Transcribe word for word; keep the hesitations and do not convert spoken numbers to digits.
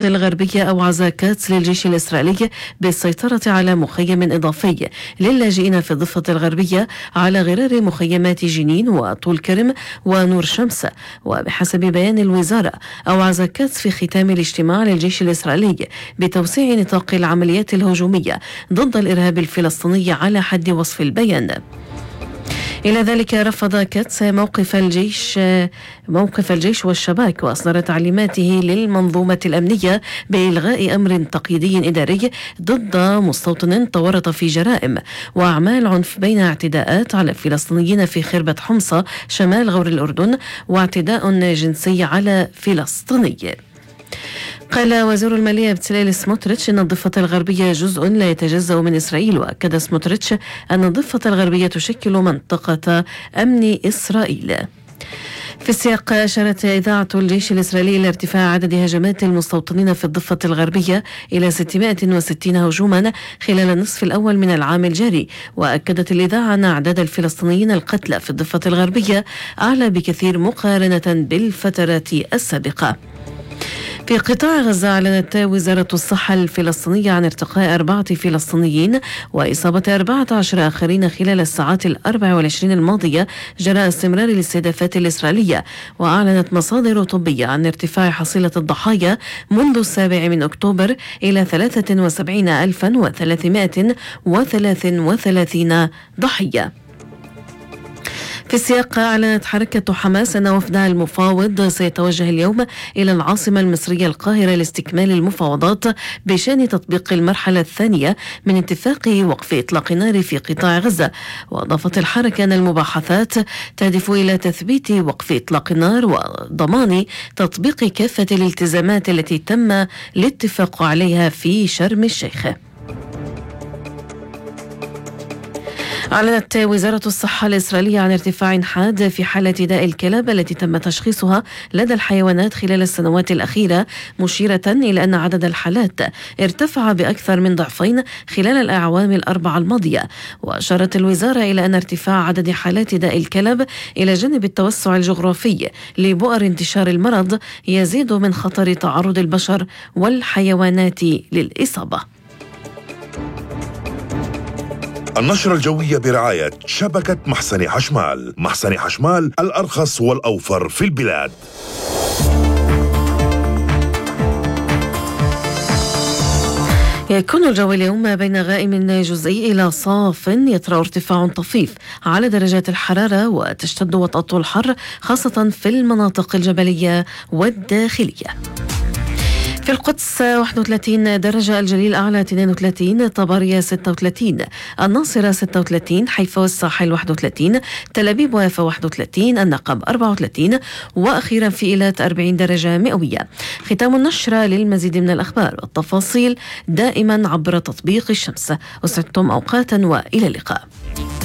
الغربية أوعز كاتس للجيش الإسرائيلي بالسيطرة على مخيم إضافي للاجئين في الضفة الغربية على غرار مخيمات جنين وطول كرم ونور شمس. وبحسب بيان الوزارة أوعز كاتس في ختام الاجتماع للجيش الإسرائيلي بتوسيع نطاق العمليات الهجومية ضد الإرهاب الفلسطيني على حد وصف البيان. إلى ذلك رفض كاتس موقف الجيش موقف الجيش والشباك، وأصدر تعليماته للمنظومة الأمنية بإلغاء أمر تقييدي إداري ضد مستوطن تورط في جرائم وأعمال عنف بين اعتداءات على الفلسطينيين في خربة حمصة شمال غور الأردن واعتداء جنسي على فلسطيني. قال وزير المالية بتسليل سموتريتش أن الضفة الغربية جزء لا يتجزأ من إسرائيل، وأكد سموتريتش أن الضفة الغربية تشكل منطقة أمن إسرائيل. في السياق أشارت إذاعة الجيش الإسرائيلي إلى ارتفاع عدد هجمات المستوطنين في الضفة الغربية إلى ستمائة وستين هجوما خلال النصف الأول من العام الجاري. وأكدت الإذاعة أن أعداد الفلسطينيين القتلى في الضفة الغربية أعلى بكثير مقارنة بالفترات السابقة. في قطاع غزة أعلنت وزارة الصحة الفلسطينية عن ارتقاء أربعة فلسطينيين وإصابة أربعة عشر آخرين خلال الساعات الأربع والعشرين الماضية جراء استمرار الاستهدافات الإسرائيلية. وأعلنت مصادر طبية عن ارتفاع حصيلة الضحايا منذ السابع من أكتوبر إلى ثلاثة وسبعين ألفا وثلاثمائة وثلاثة وثلاثين ضحية. في السياق أعلنت حركة حماس أن وفدها المفاوض سيتوجه اليوم إلى العاصمة المصرية القاهرة لاستكمال المفاوضات بشأن تطبيق المرحلة الثانية من اتفاق وقف إطلاق النار في قطاع غزة. وأضافت الحركة أن المباحثات تهدف إلى تثبيت وقف إطلاق النار وضمان تطبيق كافة الالتزامات التي تم الاتفاق عليها في شرم الشيخ. أعلنت وزارة الصحة الإسرائيلية عن ارتفاع حاد في حالة داء الكلاب التي تم تشخيصها لدى الحيوانات خلال السنوات الأخيرة، مشيرة إلى أن عدد الحالات ارتفع بأكثر من ضعفين خلال الأعوام الأربعة الماضية. وأشارت الوزارة إلى أن ارتفاع عدد حالات داء الكلب إلى جانب التوسع الجغرافي لبؤر انتشار المرض يزيد من خطر تعرض البشر والحيوانات للإصابة. النشرة الجوية برعاية شبكة محسن حشمال. محسن حشمال الأرخص والأوفر في البلاد. يكون الجو اليوم بين غائم جزئي إلى صاف، يطرأ ارتفاع طفيف على درجات الحرارة وتشتد وطأة الحر خاصة في المناطق الجبلية والداخلية. في القدس واحد وثلاثين درجة، الجليل أعلى اثنين وثلاثين، طبرية ستة وثلاثين، الناصرة ستة وثلاثين، حيفا والساحل واحد وثلاثين، تل أبيب ويافا واحد وثلاثين، النقب أربعة وثلاثين، وأخيرا في إيلات أربعين درجة مئوية. ختام النشرة. للمزيد من الأخبار والتفاصيل دائما عبر تطبيق الشمس. أسعدتم أوقاتا وإلى اللقاء.